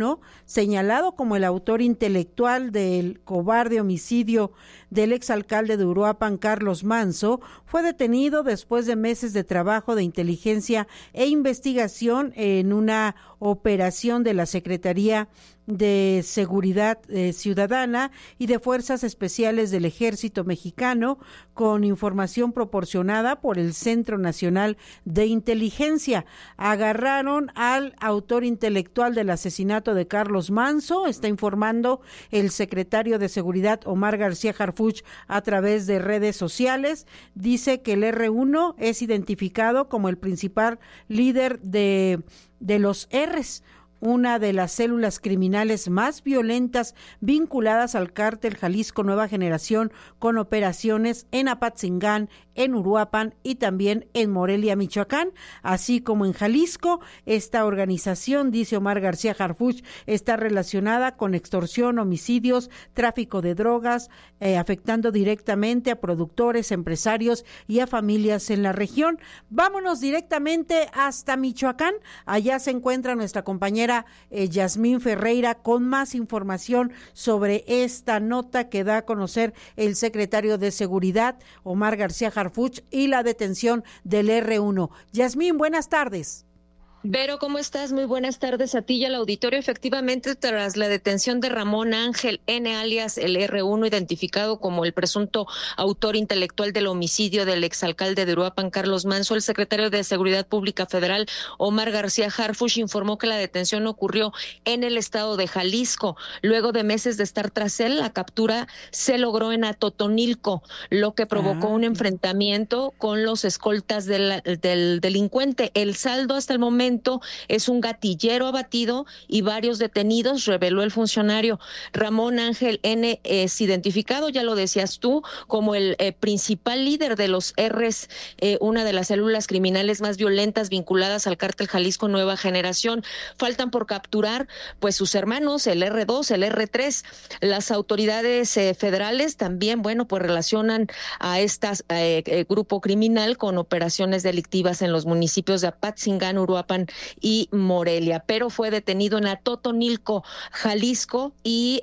mexicano, señalado como el autor intelectual del cobarde homicidio del exalcalde de Uruapan, Carlos Manso, fue detenido después de meses de trabajo de inteligencia e investigación en una operación de la Secretaría de Seguridad Ciudadana y de Fuerzas Especiales del Ejército Mexicano, con información proporcionada por el Centro Nacional de Inteligencia. Agarraron al autor intelectual del asesinato de Carlos Manso, está informando el secretario de Seguridad, Omar García Harfuch, a través de redes sociales. Dice que el R1 es identificado como el principal líder de los R's, una de las células criminales más violentas vinculadas al cártel Jalisco Nueva Generación, con operaciones en Apatzingán, en Uruapan y también en Morelia, Michoacán, así como en Jalisco. Esta organización, dice Omar García Harfuch, está relacionada con extorsión, homicidios, tráfico de drogas, afectando directamente a productores, empresarios y a familias en la región. Vámonos directamente hasta Michoacán. Allá se encuentra nuestra compañera Yasmín Ferreira con más información sobre esta nota que da a conocer el secretario de Seguridad, Omar García Harfuch, y la detención del R1. Yasmín, buenas tardes. Vero, ¿cómo estás? Muy buenas tardes a ti y al auditorio. Efectivamente, tras la detención de Ramón Ángel N., alias el R1, identificado como el presunto autor intelectual del homicidio del exalcalde de Uruapan, Carlos Manso, el secretario de Seguridad Pública Federal, Omar García Harfuch, informó que la detención ocurrió en el estado de Jalisco. Luego de meses de estar tras él, la captura se logró en Atotonilco, lo que provocó un enfrentamiento con los escoltas del delincuente. El saldo hasta el momento es un gatillero abatido y varios detenidos, reveló el funcionario. Ramón Ángel N. es identificado, ya lo decías tú, como el principal líder de los R's, una de las células criminales más violentas vinculadas al cártel Jalisco Nueva Generación. Faltan por capturar pues sus hermanos, el R2, el R3. Las autoridades federales también, pues relacionan a este grupo criminal con operaciones delictivas en los municipios de Apatzingán, Uruapan y Morelia, pero fue detenido en Atotonilco, Jalisco, y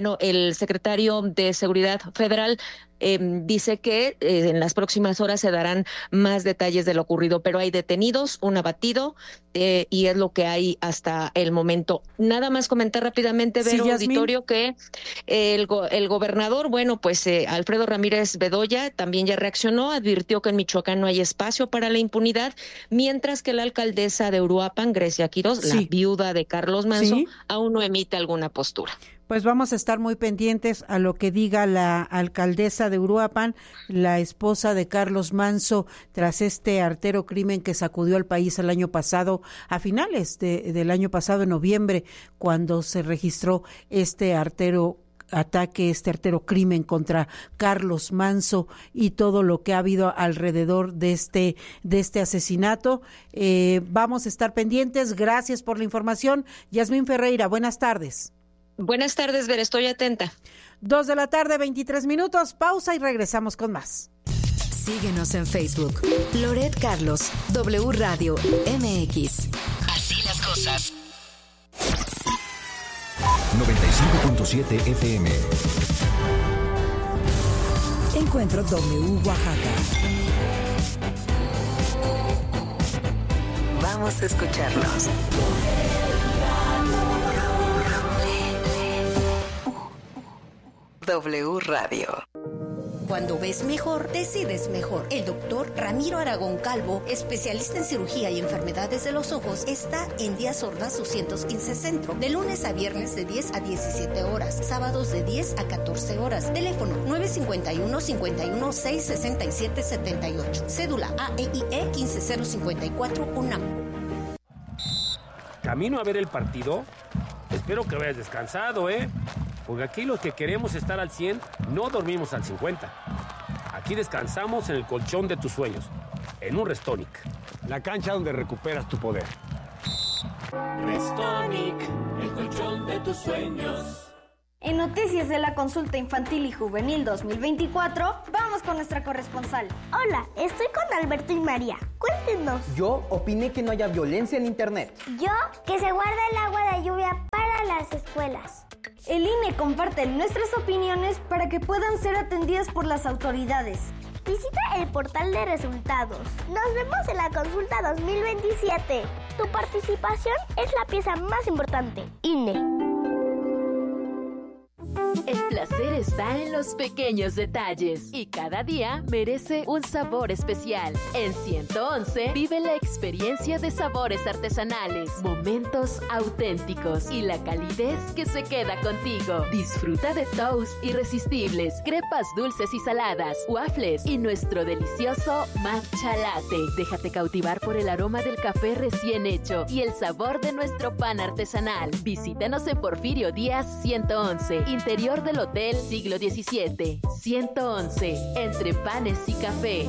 el secretario de Seguridad Federal dice que en las próximas horas se darán más detalles de lo ocurrido, pero hay detenidos, un abatido, y es lo que hay hasta el momento. Nada más comentar rápidamente, Vero, auditorio, que el gobernador, Alfredo Ramírez Bedoya también ya reaccionó, advirtió que en Michoacán no hay espacio para la impunidad, mientras que la alcaldesa de Uruapan, Grecia Quirós, la viuda de Carlos Manso, aún no emite alguna postura. Pues vamos a estar muy pendientes a lo que diga la alcaldesa de Uruapan, la esposa de Carlos Manso, tras este artero crimen que sacudió al país el año pasado, a finales del año pasado, en noviembre, cuando se registró este artero crimen contra Carlos Manso y todo lo que ha habido alrededor de este asesinato. Vamos a estar pendientes. Gracias por la información. Yasmín Ferreira, buenas tardes. Buenas tardes, Ver, estoy atenta. 2:23 p.m, pausa y regresamos con más. Síguenos en Facebook. Loret Carlos, W Radio MX. Así las cosas. 95.7 FM. Encuentro W Oaxaca. Vamos a escucharlos. W Radio. Cuando ves mejor, decides mejor. El doctor Ramiro Aragón Calvo, especialista en cirugía y enfermedades de los ojos, está en Díaz Ordaz 215 Centro, de lunes a viernes de 10 a 17 horas, sábados de 10 a 14 horas. Teléfono 951-51-667-78. Cédula AEIE 15054 UNAM. ¿Camino a ver el partido? Espero que vayas descansado, porque aquí los que queremos estar al 100 no dormimos al 50. Aquí descansamos en el colchón de tus sueños, en un Restonic, la cancha donde recuperas tu poder. Restonic, el colchón de tus sueños. En Noticias de la Consulta Infantil y Juvenil 2024, vamos con nuestra corresponsal. Hola, estoy con Alberto y María. Cuéntenos. Yo opiné que no haya violencia en internet. Yo, que se guarde el agua de lluvia para la escuelas. El INE comparte nuestras opiniones para que puedan ser atendidas por las autoridades. Visita el portal de resultados. Nos vemos en la consulta 2027. Tu participación es la pieza más importante. INE. El placer está en los pequeños detalles y cada día merece un sabor especial. En 111 vive la experiencia de sabores artesanales, momentos auténticos y la calidez que se queda contigo. Disfruta de toast irresistibles, crepas dulces y saladas, waffles y nuestro delicioso matcha latte. Déjate cautivar por el aroma del café recién hecho y el sabor de nuestro pan artesanal. Visítanos en Porfirio Díaz 111, interior del Hotel Siglo XVII. 111, entre panes y café.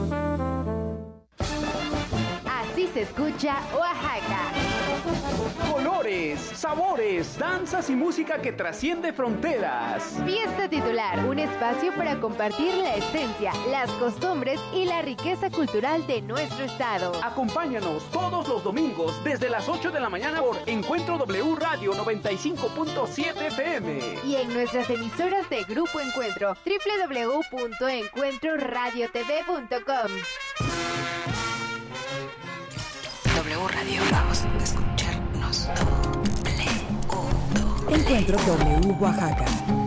Así se escucha Oaxaca. Colores, sabores, danzas y música que trasciende fronteras. Fiesta Titular, un espacio para compartir la esencia, las costumbres y la riqueza cultural de nuestro estado. Acompáñanos todos los domingos desde las 8 de la mañana por Encuentro W Radio 95.7 FM. Y en nuestras emisoras de Grupo Encuentro, www.encuentroradiotv.com. W Radio, vamos a escucharnos. Encuentro W Oaxaca.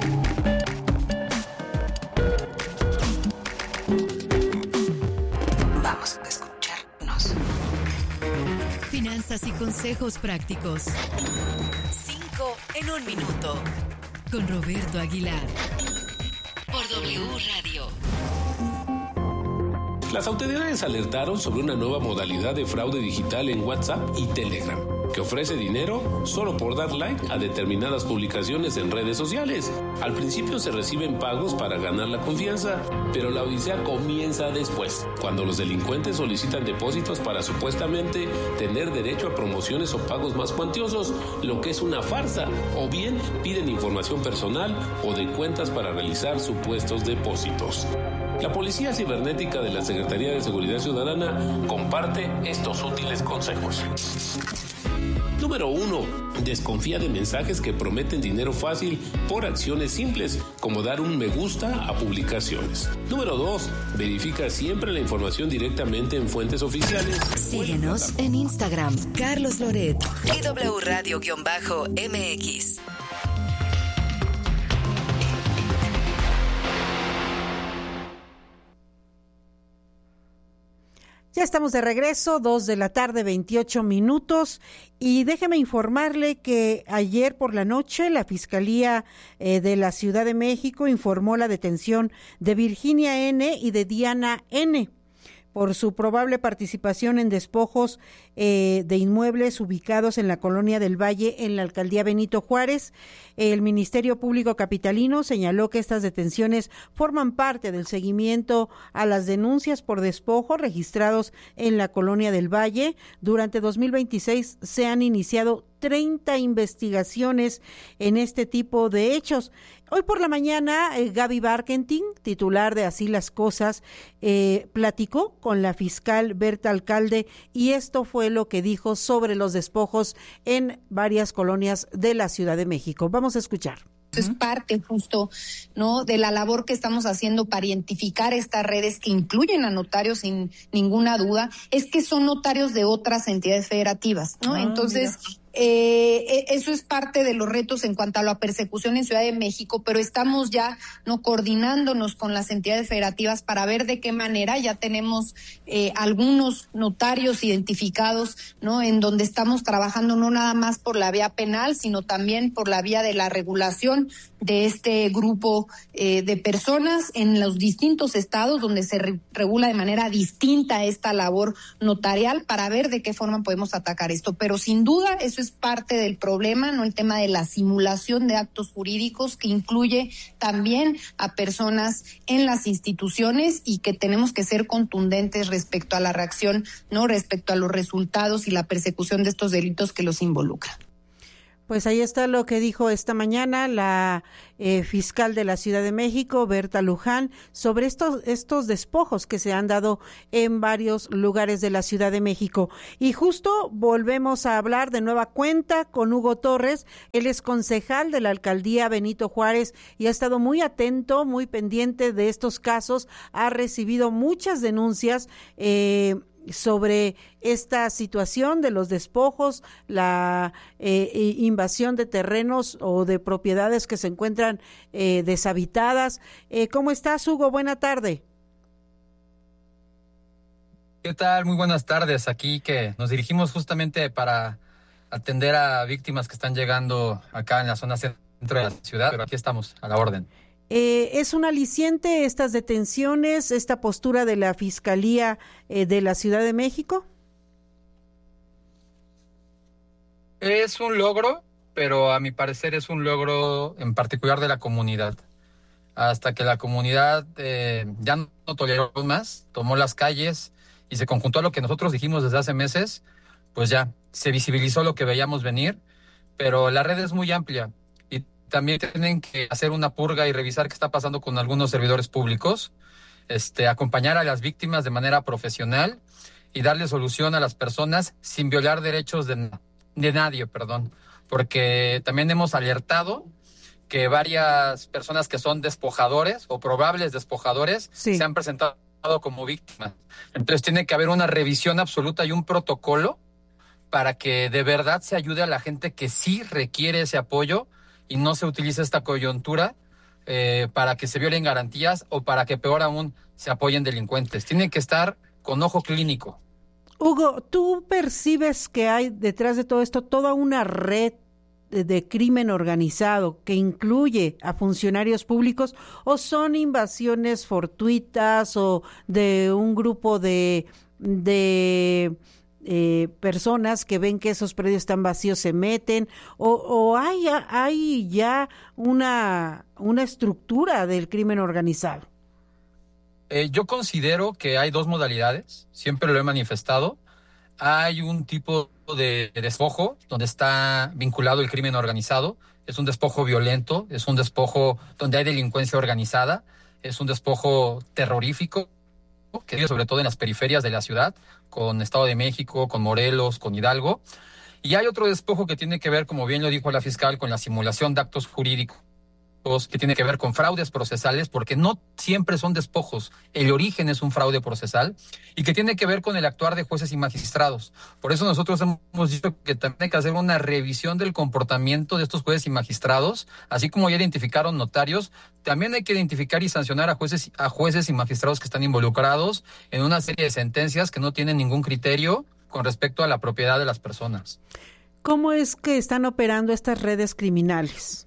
Vamos a escucharnos. Finanzas y consejos prácticos. 5 en 1 minuto. Con Roberto Aguilar. Por W Radio. Las autoridades alertaron sobre una nueva modalidad de fraude digital en WhatsApp y Telegram, que ofrece dinero solo por dar like a determinadas publicaciones en redes sociales. Al principio se reciben pagos para ganar la confianza, pero la odisea comienza después, cuando los delincuentes solicitan depósitos para supuestamente tener derecho a promociones o pagos más cuantiosos, lo que es una farsa, o bien piden información personal o de cuentas para realizar supuestos depósitos. La Policía Cibernética de la Secretaría de Seguridad Ciudadana comparte estos útiles consejos. Número 1. Desconfía de mensajes que prometen dinero fácil por acciones simples, como dar un me gusta a publicaciones. Número 2. Verifica siempre la información directamente en fuentes oficiales. Síguenos en Instagram, Carlos Loret y W Radio-MX. Ya estamos de regreso, 2:28 p.m, y déjeme informarle que ayer por la noche la Fiscalía de la Ciudad de México informó la detención de Virginia N. y de Diana N. por su probable participación en despojos de inmuebles ubicados en la Colonia del Valle, en la Alcaldía Benito Juárez. El Ministerio Público Capitalino señaló que estas detenciones forman parte del seguimiento a las denuncias por despojo registrados en la Colonia del Valle. Durante 2026 se han iniciado 30 investigaciones en este tipo de hechos. Hoy por la mañana, Gaby Barkentin, titular de Así las Cosas, platicó con la fiscal Berta Alcalde y esto fue lo que dijo sobre los despojos en varias colonias de la Ciudad de México. Vamos a escuchar. Es parte justo, ¿no?, de la labor que estamos haciendo para identificar estas redes que incluyen a notarios sin ninguna duda, es que son notarios de otras entidades federativas, ¿no? Entonces, eso es parte de los retos en cuanto a la persecución en Ciudad de México, pero estamos ya no coordinándonos con las entidades federativas para ver de qué manera ya tenemos algunos notarios identificados, ¿no?, en donde estamos trabajando no nada más por la vía penal, sino también por la vía de la regulación de este grupo de personas en los distintos estados donde se regula de manera distinta esta labor notarial para ver de qué forma podemos atacar esto. Pero sin duda eso es parte del problema, ¿no?, el tema de la simulación de actos jurídicos que incluye también a personas en las instituciones y que tenemos que ser contundentes respecto a la reacción, ¿no?, respecto a los resultados y la persecución de estos delitos que los involucran. Pues ahí está lo que dijo esta mañana la fiscal de la Ciudad de México, Berta Luján, sobre estos despojos que se han dado en varios lugares de la Ciudad de México. Y justo volvemos a hablar de nueva cuenta con Hugo Torres. Él es concejal de la alcaldía Benito Juárez y ha estado muy atento, muy pendiente de estos casos. Ha recibido muchas denuncias sobre esta situación de los despojos, la invasión de terrenos o de propiedades que se encuentran deshabitadas. ¿Cómo estás, Hugo? Buena tarde. ¿Qué tal? Muy buenas tardes. Aquí que nos dirigimos justamente para atender a víctimas que están llegando acá en la zona centro de la ciudad, pero aquí estamos, a la orden. ¿Es un aliciente estas detenciones, esta postura de la Fiscalía de la Ciudad de México? Es un logro, pero a mi parecer es un logro en particular de la comunidad. Hasta que la comunidad ya no toleró más, tomó las calles y se conjuntó a lo que nosotros dijimos desde hace meses, pues ya se visibilizó lo que veíamos venir, pero la red es muy amplia. También tienen que hacer una purga y revisar qué está pasando con algunos servidores públicos, acompañar a las víctimas de manera profesional y darle solución a las personas sin violar derechos de nadie, porque también hemos alertado que varias personas que son despojadores o probables despojadores se han presentado como víctimas. Entonces tiene que haber una revisión absoluta y un protocolo para que de verdad se ayude a la gente que sí requiere ese apoyo y no se utilice esta coyuntura para que se violen garantías o para que, peor aún, se apoyen delincuentes. Tienen que estar con ojo clínico. Hugo, ¿tú percibes que hay detrás de todo esto toda una red de crimen organizado que incluye a funcionarios públicos, o son invasiones fortuitas o de un grupo de personas que ven que esos predios están vacíos se meten, o hay ya una estructura del crimen organizado? Yo considero que hay dos modalidades, siempre lo he manifestado. Hay un tipo de despojo donde está vinculado el crimen organizado, es un despojo violento, es un despojo donde hay delincuencia organizada, es un despojo terrorífico, que vive sobre todo en las periferias de la ciudad, con Estado de México, con Morelos, con Hidalgo. Y hay otro despojo que tiene que ver, como bien lo dijo la fiscal, con la simulación de actos jurídicos, que tiene que ver con fraudes procesales, porque no siempre son despojos, el origen es un fraude procesal, y que tiene que ver con el actuar de jueces y magistrados. Por eso nosotros hemos dicho que también hay que hacer una revisión del comportamiento de estos jueces y magistrados, así como ya identificaron notarios, también hay que identificar y sancionar a jueces y magistrados que están involucrados en una serie de sentencias que no tienen ningún criterio con respecto a la propiedad de las personas. ¿Cómo es que están operando estas redes criminales?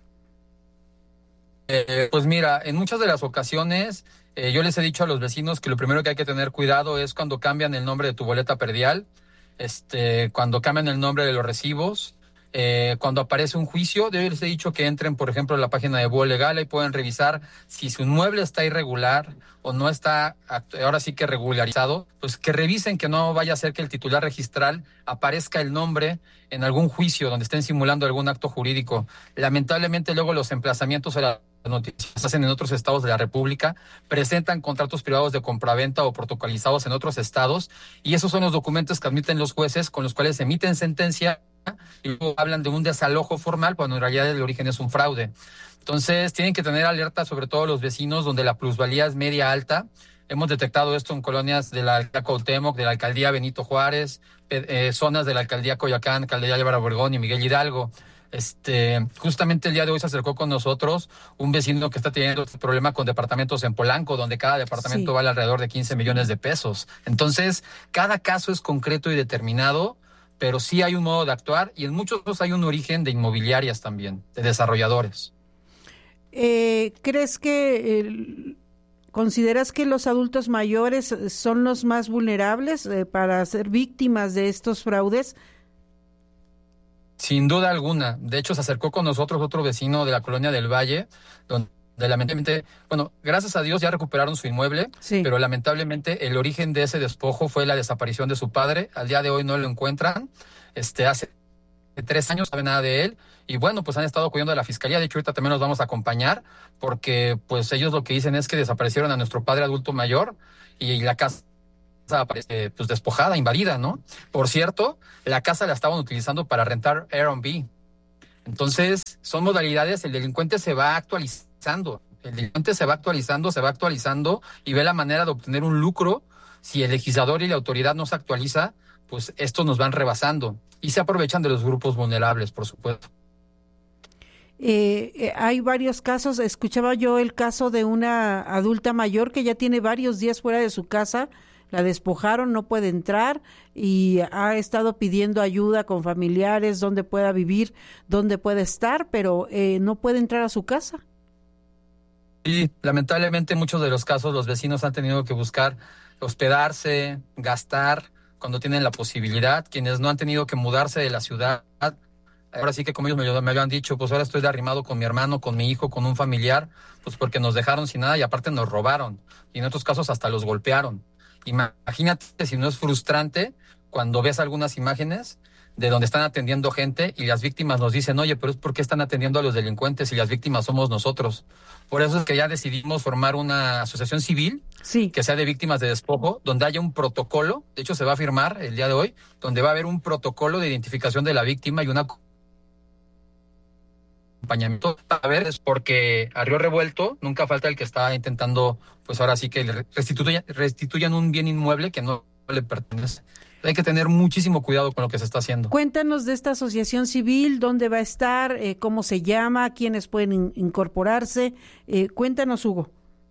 Pues mira, en muchas de las ocasiones yo les he dicho a los vecinos que lo primero que hay que tener cuidado es cuando cambian el nombre de tu boleta predial, cuando cambian el nombre de los recibos, cuando aparece un juicio. Yo les he dicho que entren, por ejemplo, a la página de Búho Legal y pueden revisar si su inmueble está irregular o no está, ahora sí que regularizado, pues que revisen que no vaya a ser que el titular registral aparezca el nombre en algún juicio donde estén simulando algún acto jurídico. Lamentablemente luego los emplazamientos a las noticias se hacen en otros estados de la República, presentan contratos privados de compraventa o protocolizados en otros estados, y esos son los documentos que admiten los jueces con los cuales emiten sentencia y luego hablan de un desalojo formal cuando en realidad el origen es un fraude. Entonces tienen que tener alerta sobre todo los vecinos donde la plusvalía es media alta. Hemos detectado esto en colonias de la alcaldía Cuauhtémoc, de la alcaldía Benito Juárez, zonas de la alcaldía Coyoacán, alcaldía Álvaro Obregón y Miguel Hidalgo. Justamente el día de hoy se acercó con nosotros un vecino que está teniendo este problema con departamentos en Polanco, donde cada departamento vale alrededor de 15 millones de pesos. Entonces, cada caso es concreto y determinado, pero sí hay un modo de actuar, y en muchos hay un origen de inmobiliarias también, de desarrolladores. ¿Crees que consideras que los adultos mayores son los más vulnerables para ser víctimas de estos fraudes? Sin duda alguna. De hecho, se acercó con nosotros otro vecino de la colonia del Valle, donde lamentablemente, gracias a Dios ya recuperaron su inmueble, pero lamentablemente el origen de ese despojo fue la desaparición de su padre. Al día de hoy no lo encuentran. Hace 3 años, no sabe nada de él, y bueno, pues han estado acudiendo a la fiscalía. De hecho, ahorita también los vamos a acompañar, porque pues ellos lo que dicen es que desaparecieron a nuestro padre adulto mayor, y la casa aparece pues despojada, invadida, ¿no? Por cierto, la casa la estaban utilizando para rentar Airbnb. Entonces, son modalidades, el delincuente se va actualizando, y ve la manera de obtener un lucro. Si el legislador y la autoridad no se actualiza, pues estos nos van rebasando y se aprovechan de los grupos vulnerables, por supuesto. Hay varios casos. Escuchaba yo el caso de una adulta mayor que ya tiene varios días fuera de su casa, la despojaron, no puede entrar y ha estado pidiendo ayuda con familiares, donde pueda vivir, donde puede estar, pero no puede entrar a su casa. Sí, lamentablemente en muchos de los casos los vecinos han tenido que buscar hospedarse, gastar cuando tienen la posibilidad. Quienes no han tenido que mudarse de la ciudad, ahora sí que como ellos me lo han dicho, pues ahora estoy de arrimado con mi hermano, con mi hijo, con un familiar, pues porque nos dejaron sin nada y aparte nos robaron. Y en otros casos hasta los golpearon. Imagínate si no es frustrante cuando ves algunas imágenes de donde están atendiendo gente y las víctimas nos dicen, oye, pero es porque están atendiendo a los delincuentes y las víctimas somos nosotros. Por eso es que ya decidimos formar una asociación civil que sea de víctimas de despojo, donde haya un protocolo, de hecho se va a firmar el día de hoy, donde va a haber un protocolo de identificación de la víctima y una acompañamiento. A ver, es porque a río revuelto nunca falta el que está intentando, pues ahora sí que le restituyan un bien inmueble que no le pertenece. Hay que tener muchísimo cuidado con lo que se está haciendo. Cuéntanos de esta asociación civil, dónde va a estar, cómo se llama, quiénes pueden incorporarse. Cuéntanos, Hugo.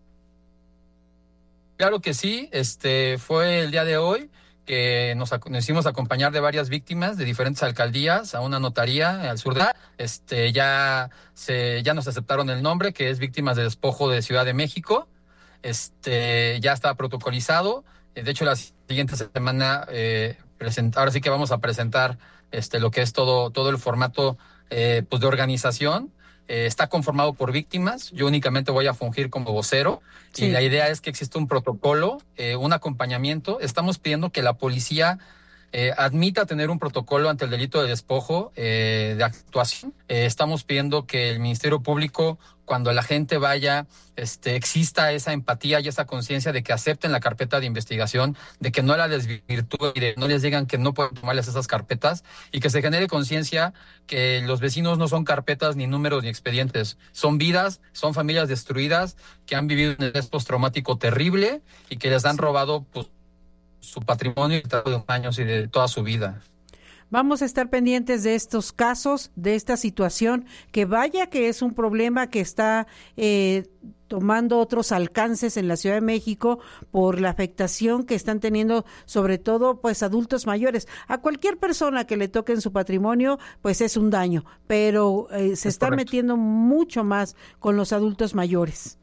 Claro que sí, fue el día de hoy que nos hicimos acompañar de varias víctimas de diferentes alcaldías a una notaría al sur de ya nos aceptaron el nombre, que es Víctimas de Despojo de Ciudad de México. Ya está protocolizado. De hecho, la siguiente semana ahora sí que vamos a presentar lo que es todo el formato pues de organización. Está conformado por víctimas. Yo únicamente voy a fungir como vocero. Sí. Y la idea es que exista un protocolo, un acompañamiento. Estamos pidiendo que la policía admita tener un protocolo ante el delito de despojo de actuación. Estamos pidiendo que el Ministerio Público, cuando la gente vaya, exista esa empatía y esa conciencia de que acepten la carpeta de investigación, de que no la desvirtúen y de no les digan que no pueden tomarles esas carpetas, y que se genere conciencia que los vecinos no son carpetas, ni números, ni expedientes. Son vidas, son familias destruidas que han vivido un estrés postraumático terrible y que les han robado pues su patrimonio de años y de toda su vida. Vamos a estar pendientes de estos casos, de esta situación, que vaya que es un problema que está tomando otros alcances en la Ciudad de México por la afectación que están teniendo, sobre todo pues adultos mayores. A cualquier persona que le toque en su patrimonio, pues es un daño, pero se está metiendo mucho más con los adultos mayores.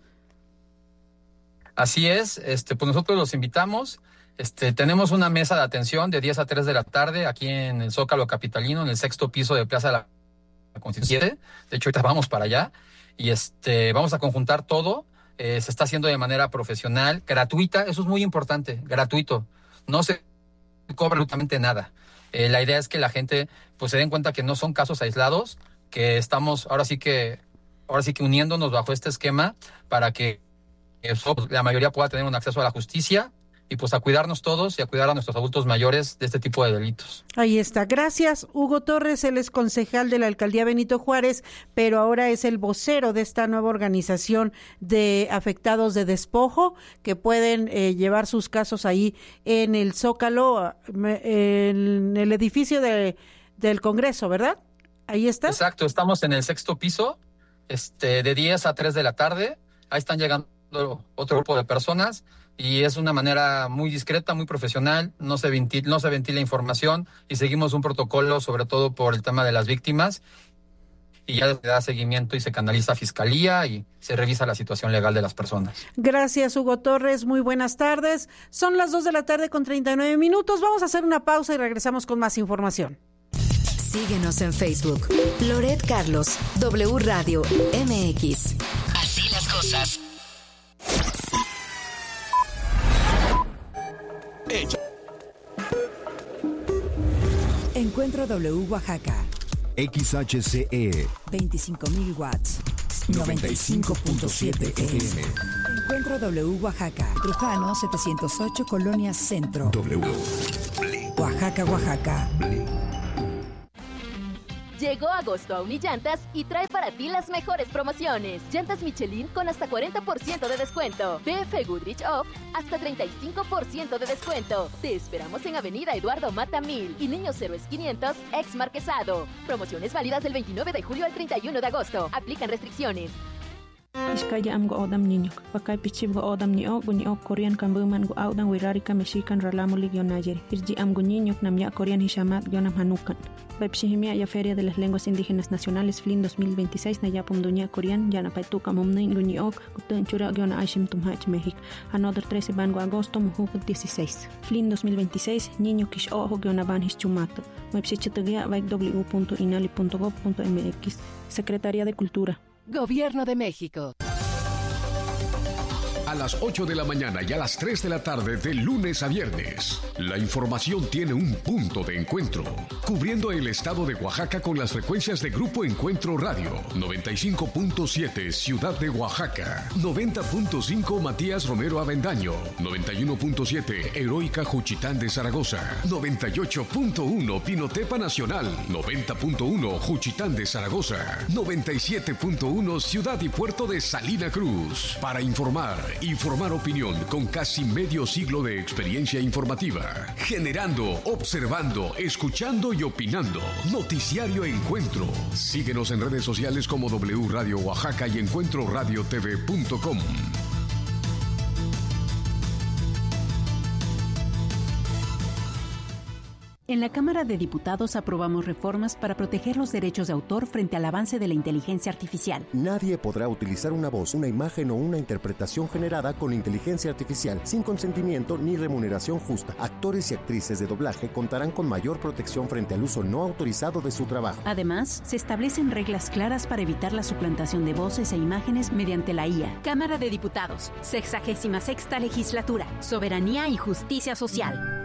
Así es, pues nosotros los invitamos. Tenemos una mesa de atención de 10 a 3 de la tarde aquí en el Zócalo capitalino, en el 6º piso de Plaza de la Constitución. De hecho, ahorita vamos para allá y vamos a conjuntar todo. Se está haciendo de manera profesional, gratuita. Eso es muy importante, gratuito. No se cobra absolutamente nada. La idea es que la gente pues se den cuenta que no son casos aislados, que estamos ahora sí que uniéndonos bajo este esquema para que la mayoría pueda tener un acceso a la justicia y pues a cuidarnos todos y a cuidar a nuestros adultos mayores de este tipo de delitos. Ahí está. Gracias, Hugo Torres. Él es concejal de la Alcaldía Benito Juárez, pero ahora es el vocero de esta nueva organización de afectados de despojo que pueden llevar sus casos ahí en el Zócalo, en el edificio del Congreso, ¿verdad? Ahí está. Exacto. Estamos en el 6º piso, de 10 a 3 de la tarde. Ahí están llegando otro grupo de personas. Y es una manera muy discreta, muy profesional, no se ventila información y seguimos un protocolo, sobre todo por el tema de las víctimas, y ya se da seguimiento y se canaliza a Fiscalía y se revisa la situación legal de las personas. Gracias, Hugo Torres, muy buenas tardes. Son las 2:39 Vamos a hacer una pausa y regresamos con más información. Síguenos en Facebook. Loret Carlos, W Radio MX. Así las cosas. Encuentro W Oaxaca XHCE 25.000 watts. 95.7 FM. Encuentro W Oaxaca. Trujano 708 Colonia Centro. W. Oaxaca, Oaxaca. Llegó agosto a Unillantas y trae para ti las mejores promociones. Llantas Michelin con hasta 40% de descuento. BF Goodrich Off hasta 35% de descuento. Te esperamos en Avenida Eduardo Mata 1000 y Niños Héroes 500 ex Marquesado. Promociones válidas del 29 de julio al 31 de agosto. Aplican restricciones. Iskaya am go odam niño, pakay pichib go odam ni o Korean kambuman go audan wirarika mexican ralamuli gyonayer. Irji am go niño namya Korean hishamat gyonam hanukan. Bepshihimia ya Feria de las Lenguas Indígenas Nacionales FLIN 2026 nayapum dunya Korean yana paituka mumnin guniok gutenchura gyona ashim tumhach México. Another 13 van go agosto muhuk 16. FLIN 2026 niño kish ojo gyona van hischumato. Website www.inali.gov.mx. Secretaría de Cultura. Gobierno de México. A las 8 de la mañana y a las 3 de la tarde de lunes a viernes. La información tiene un punto de encuentro, cubriendo el estado de Oaxaca con las frecuencias de Grupo Encuentro Radio, 95.7 Ciudad de Oaxaca, 90.5 Matías Romero Avendaño, 91.7 Heroica Juchitán de Zaragoza, 98.1 Pinotepa Nacional, 90.1 Juchitán de Zaragoza, 97.1 Ciudad y Puerto de Salina Cruz. Para informar y formar opinión con casi medio siglo de experiencia informativa. Generando, observando, escuchando y opinando. Noticiario Encuentro. Síguenos en redes sociales como W Radio Oaxaca y encuentroradiotv.com. En la Cámara de Diputados aprobamos reformas para proteger los derechos de autor frente al avance de la inteligencia artificial. Nadie podrá utilizar una voz, una imagen o una interpretación generada con inteligencia artificial sin consentimiento ni remuneración justa. Actores y actrices de doblaje contarán con mayor protección frente al uso no autorizado de su trabajo. Además, se establecen reglas claras para evitar la suplantación de voces e imágenes mediante la IA. Cámara de Diputados, 66ª Legislatura, Soberanía y Justicia Social.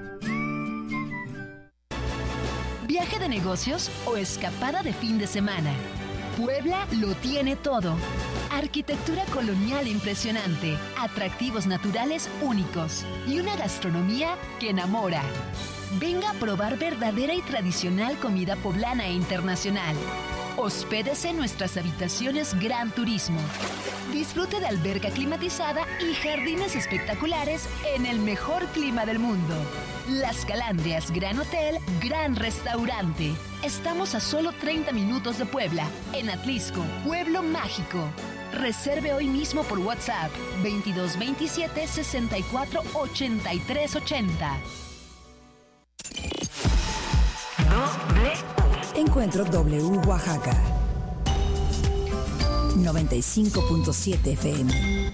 ¿Viaje de negocios o escapada de fin de semana? Puebla lo tiene todo. Arquitectura colonial impresionante, atractivos naturales únicos y una gastronomía que enamora. Venga a probar verdadera y tradicional comida poblana e internacional. Hospédese en nuestras habitaciones Gran Turismo. Disfrute de alberca climatizada y jardines espectaculares en el mejor clima del mundo. Las Calandrias Gran Hotel, Gran Restaurante. Estamos a solo 30 minutos de Puebla, en Atlisco, Pueblo Mágico. Reserve hoy mismo por WhatsApp 2227 64 83 80. Encuentro W Oaxaca. 95.7 FM.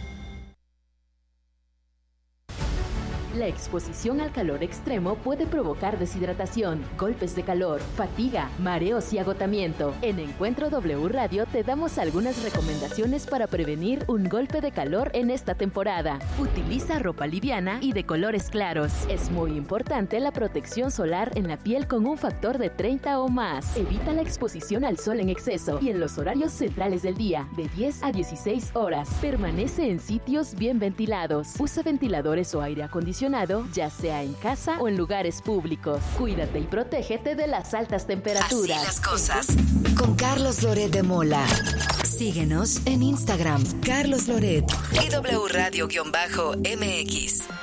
La exposición al calor extremo puede provocar deshidratación, golpes de calor, fatiga, mareos y agotamiento. En Encuentro W Radio te damos algunas recomendaciones para prevenir un golpe de calor en esta temporada. Utiliza ropa liviana y de colores claros. Es muy importante la protección solar en la piel con un factor de 30 o más. Evita la exposición al sol en exceso y en los horarios centrales del día, de 10 a 16 horas. Permanece en sitios bien ventilados. Usa ventiladores o aire acondicionado, ya sea en casa o en lugares públicos. Cuídate y protégete de las altas temperaturas. Así las cosas. Con Carlos Loret de Mola. Síguenos en Instagram, Carlos Loret y W Radio-MX.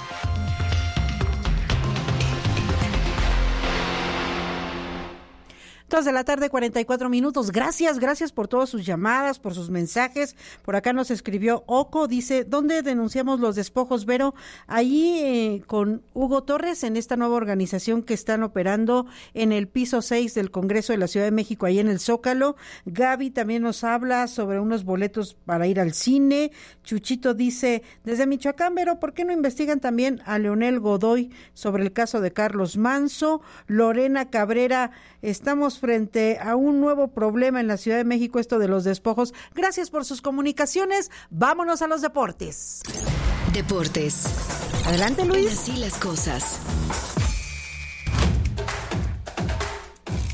2 de la tarde, 44 minutos. Gracias por todas sus llamadas, por sus mensajes. Por acá nos escribió Oco, dice, ¿dónde denunciamos los despojos, Vero? Ahí con Hugo Torres, en esta nueva organización que están operando en el piso 6 del Congreso de la Ciudad de México, ahí en el Zócalo. Gaby también nos habla sobre unos boletos para ir al cine. Chuchito dice, desde Michoacán, Vero, ¿por qué no investigan también a Leonel Godoy sobre el caso de Carlos Manso? Lorena Cabrera, estamos frente a un nuevo problema en la Ciudad de México, esto de los despojos. Gracias por sus comunicaciones. Vámonos a los deportes. Deportes. Adelante, Luis. Así las cosas.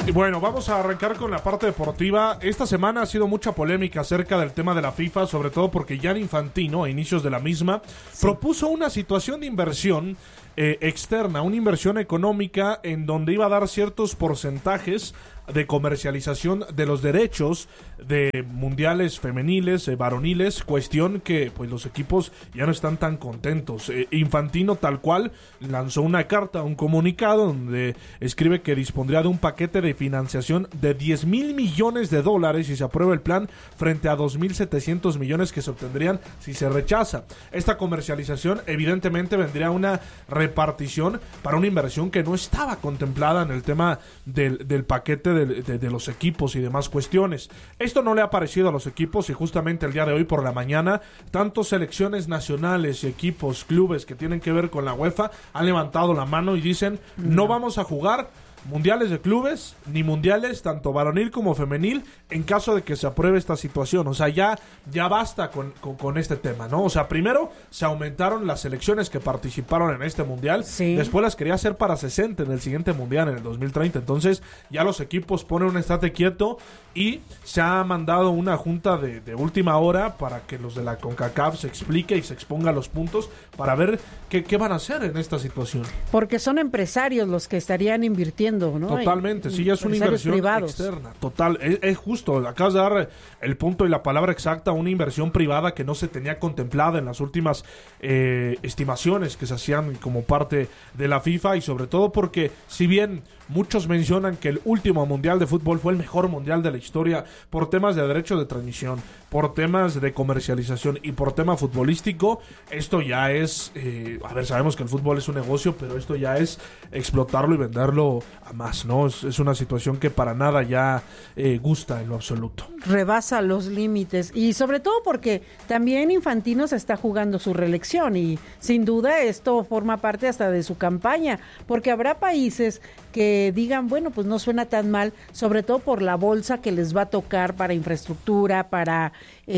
Y bueno, vamos a arrancar con la parte deportiva. Esta semana ha sido mucha polémica acerca del tema de la FIFA, sobre todo porque Gianni Infantino, a inicios de la misma, propuso una situación de inversión externa, una inversión económica en donde iba a dar ciertos porcentajes de comercialización de los derechos de mundiales femeniles, varoniles, cuestión que pues los equipos ya no están tan contentos. Infantino tal cual lanzó una carta, un comunicado donde escribe que dispondría de un paquete de financiación de $10,000 millones si se aprueba el plan, frente a 2,700 millones que se obtendrían si se rechaza. Esta comercialización evidentemente vendría a una repartición para una inversión que no estaba contemplada en el tema del paquete de los equipos y demás cuestiones. Esto no le ha parecido a los equipos y justamente el día de hoy por la mañana, tanto selecciones nacionales y equipos, clubes que tienen que ver con la UEFA han levantado la mano y dicen no vamos a jugar mundiales de clubes, ni mundiales tanto varonil como femenil en caso de que se apruebe esta situación. O sea, ya basta con este tema, ¿no? O sea, primero se aumentaron las selecciones que participaron en este mundial, después las quería hacer para 60 en el siguiente mundial, en el 2030. Entonces ya los equipos ponen un estate quieto y se ha mandado una junta de última hora para que los de la CONCACAF se explique y se exponga los puntos para ver qué van a hacer en esta situación. Porque son empresarios los que estarían invirtiendo, ¿no? Totalmente, sí, ya es una inversión externa. Total, es justo, acabas de dar el punto y la palabra exacta, una inversión privada que no se tenía contemplada en las últimas estimaciones que se hacían como parte de la FIFA, y sobre todo porque si bien muchos mencionan que el último mundial de fútbol fue el mejor mundial de la historia por temas de derechos de transmisión, por temas de comercialización y por tema futbolístico, esto ya es, sabemos que el fútbol es un negocio, pero esto ya es explotarlo y venderlo a más, ¿no? Es una situación que para nada ya gusta en lo absoluto. Rebasa los límites, y sobre todo porque también Infantino se está jugando su reelección, y sin duda esto forma parte hasta de su campaña, porque habrá países que digan, bueno, pues no suena tan mal, sobre todo por la bolsa que les va a tocar para infraestructura, para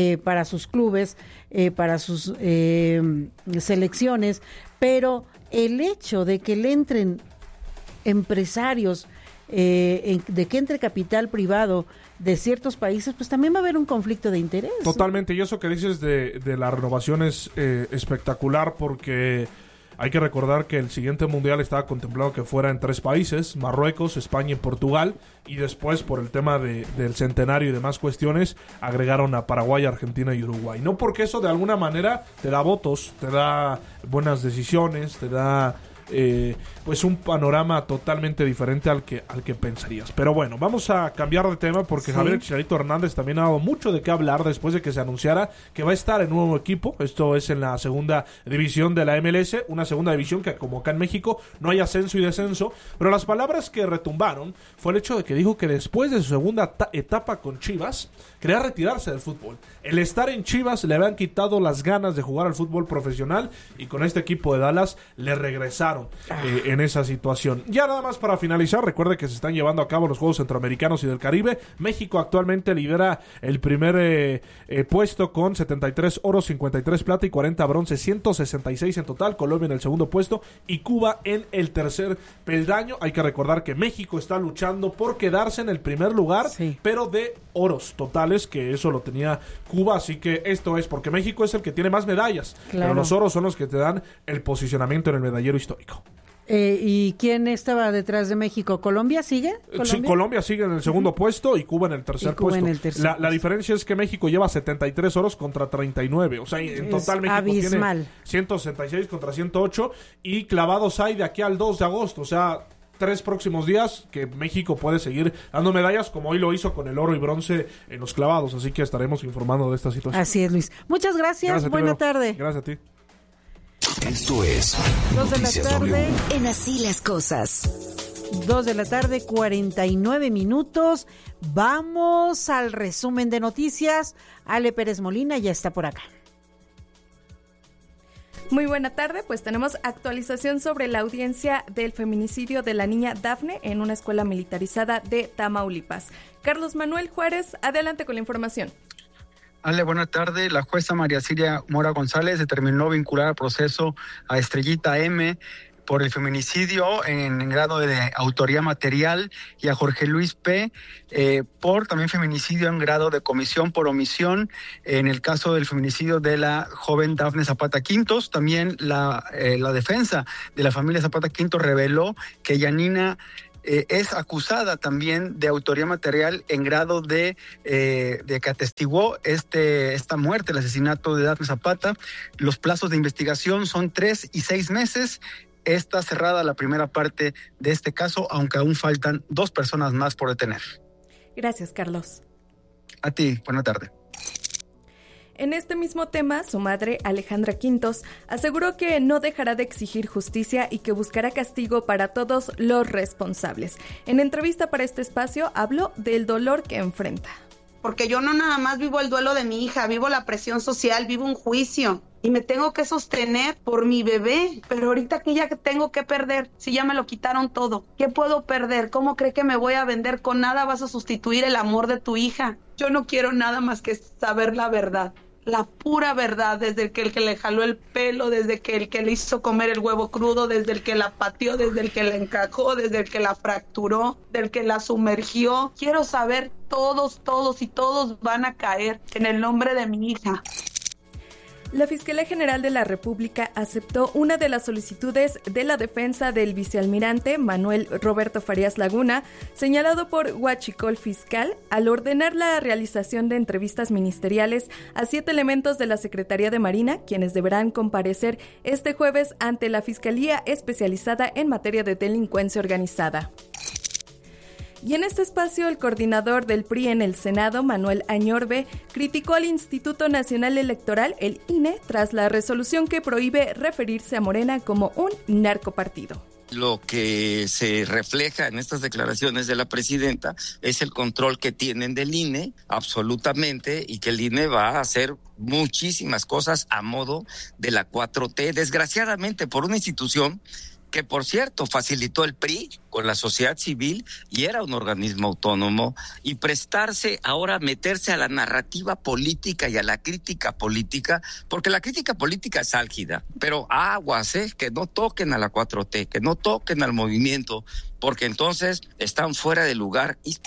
sus clubes, para sus selecciones, pero el hecho de que le entren empresarios, de que entre capital privado de ciertos países, pues también va a haber un conflicto de interés. Totalmente, y eso que dices de la renovación es espectacular, porque hay que recordar que el siguiente mundial estaba contemplado que fuera en 3 países, Marruecos, España y Portugal, y después por el tema del centenario y demás cuestiones agregaron a Paraguay, Argentina y Uruguay. No porque eso de alguna manera te da votos, te da buenas decisiones, te da pues un panorama totalmente diferente al que pensarías. Pero bueno, vamos a cambiar de tema porque Javier Chicharito Hernández también ha dado mucho de qué hablar después de que se anunciara que va a estar en un nuevo equipo. Esto es en la segunda división de la MLS, una segunda división que como acá en México no hay ascenso y descenso, pero las palabras que retumbaron fue el hecho de que dijo que después de su segunda etapa con Chivas quería retirarse del fútbol. El estar en Chivas le habían quitado las ganas de jugar al fútbol profesional, y con este equipo de Dallas le regresaron en esa situación. Ya nada más para finalizar, recuerde que se están llevando a cabo los Juegos Centroamericanos y del Caribe. México actualmente lidera el primer puesto con 73 oro, 53 plata y 40 bronce, 166 en total. Colombia en el segundo puesto y Cuba en el tercer peldaño. Hay que recordar que México está luchando por quedarse en el primer lugar, pero de oros totales, que eso lo tenía Cuba, así que esto es porque México es el que tiene más medallas, pero los oros son los que te dan el posicionamiento en el medallero histórico. ¿Y quién estaba detrás de México? ¿Colombia sigue? Sí, Colombia sigue en el segundo puesto y Cuba en el tercer puesto. La diferencia es que México lleva 73 oros contra 39. O sea, en total México tiene 166 contra 108 y clavados hay de aquí al 2 de agosto. O sea, 3 próximos días que México puede seguir dando medallas, como hoy lo hizo con el oro y bronce en los clavados. Así que estaremos informando de esta situación. Así es, Luis. Muchas gracias. Buena tarde. Gracias a ti. Esto es 2 de la tarde. En Así las Cosas. 2 de la tarde, 49 minutos. Vamos al resumen de noticias. Ale Pérez Molina ya está por acá. Muy buena tarde, pues tenemos actualización sobre la audiencia del feminicidio de la niña Dafne en una escuela militarizada de Tamaulipas. Carlos Manuel Juárez, adelante con la información. Ale, buena tarde. La jueza María Siria Mora González determinó vincular al proceso a Estrellita M por el feminicidio en grado de autoría material y a Jorge Luis P. Por también feminicidio en grado de comisión por omisión en el caso del feminicidio de la joven Dafne Zapata Quintos. También la defensa de la familia Zapata Quintos reveló que Yanina es acusada también de autoría material en grado de que atestiguó esta muerte, el asesinato de Dafne Zapata. Los plazos de investigación son 3 y 6 meses. Está cerrada la primera parte de este caso, aunque aún faltan 2 personas más por detener. Gracias, Carlos. A ti, buena tarde. En este mismo tema, su madre, Alejandra Quintos, aseguró que no dejará de exigir justicia y que buscará castigo para todos los responsables. En entrevista para este espacio, habló del dolor que enfrenta. Porque yo no nada más vivo el duelo de mi hija, vivo la presión social, vivo un juicio. Y me tengo que sostener por mi bebé. Pero ahorita que ya tengo que perder, si ya me lo quitaron todo, ¿qué puedo perder? ¿Cómo cree que me voy a vender? Con nada vas a sustituir el amor de tu hija. Yo no quiero nada más que saber la verdad. La pura verdad, desde el que le jaló el pelo, desde el que le hizo comer el huevo crudo, desde el que la pateó, desde el que la encajó, desde el que la fracturó, del que la sumergió. Quiero saber todos y todos van a caer en el nombre de mi hija. La Fiscalía General de la República aceptó una de las solicitudes de la defensa del vicealmirante Manuel Roberto Farías Laguna, señalado por Huachicol Fiscal, al ordenar la realización de entrevistas ministeriales a 7 elementos de la Secretaría de Marina, quienes deberán comparecer este jueves ante la Fiscalía Especializada en Materia de Delincuencia Organizada. Y en este espacio, el coordinador del PRI en el Senado, Manuel Añorbe, criticó al Instituto Nacional Electoral, el INE, tras la resolución que prohíbe referirse a Morena como un narcopartido. Lo que se refleja en estas declaraciones de la presidenta es el control que tienen del INE, absolutamente, y que el INE va a hacer muchísimas cosas a modo de la 4T, desgraciadamente por una institución que, por cierto, facilitó el PRI con la sociedad civil y era un organismo autónomo, y prestarse ahora a meterse a la narrativa política y a la crítica política, porque la crítica política es álgida, pero aguas, que no toquen a la 4T, que no toquen al movimiento, porque entonces están fuera de lugar.